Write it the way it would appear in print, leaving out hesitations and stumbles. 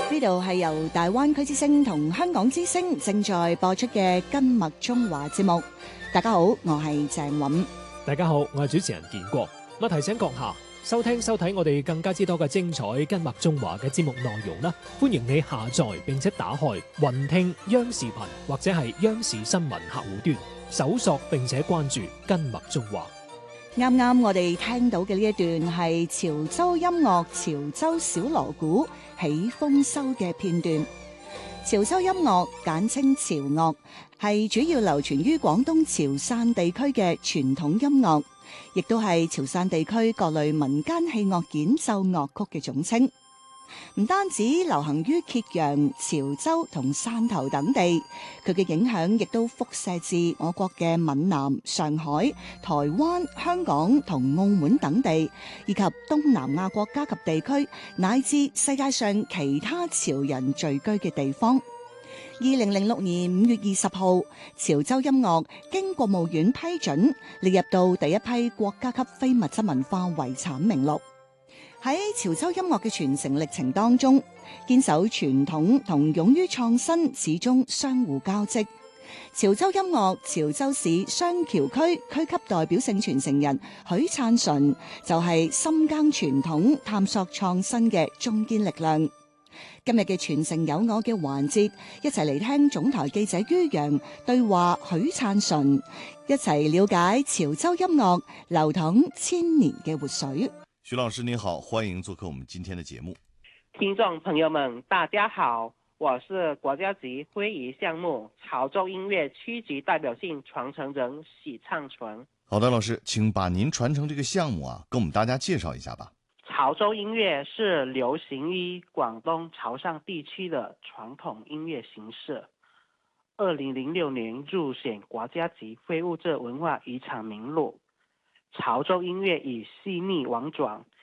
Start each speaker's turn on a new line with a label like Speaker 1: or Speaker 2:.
Speaker 1: 呢度係由大灣區之聲同香港之聲正在播出嘅根脈中華節目。大家好，我係鄭韻。
Speaker 2: 大家好，我係主持人建國。我提醒閣下收聽收睇我哋更加之多嘅精彩根脈中華嘅節目內容啦，歡迎你下載並且打開雲聽央視頻或者係央視新聞客戶端，搜索並且關注根脈中華。
Speaker 1: 啱啱我哋聽到嘅呢一段係潮州音樂潮州小鑼鼓起豐收嘅片段。潮州音樂簡稱潮樂，係主要流傳於廣東潮汕地區嘅傳統音樂，亦都係潮汕地區各類民間器樂演奏樂曲嘅總稱。唔單止流行於揭陽、潮州同汕頭等地，佢嘅影響亦都輻射至我國嘅閩南、上海、台灣、香港同澳門等地，以及東南亞國家及地區，乃至世界上其他潮人聚居嘅地方。2006年5月20號，潮州音樂經國務院批准，列入到第一批國家級非物質文化遺產名錄。喺潮州音樂嘅傳承歷程當中，堅守傳統同勇於創新始終相互交織。潮州音樂潮州市雙橋區區級代表性傳承人許燦純就係深耕傳統、探索創新嘅中堅力量。今日嘅傳承有我嘅環節，一齊嚟聽總台記者于洋對話許燦純，一齊了解潮州音樂流淌千年嘅活水。
Speaker 3: 徐老師您好，歡迎做客我們今天的節目。
Speaker 4: 聽眾朋友們大家好，我是國家級非遺項目潮州音樂區級代表性傳承人許燦純。
Speaker 3: 好的，老師，請把您傳承這個項目跟我們大家介紹一下吧。
Speaker 4: 潮州音樂是流行於廣東潮汕地區的傳統音樂形式，2006年入選國家級非物質文化遺產名錄。潮州音樂以細膩婉轉、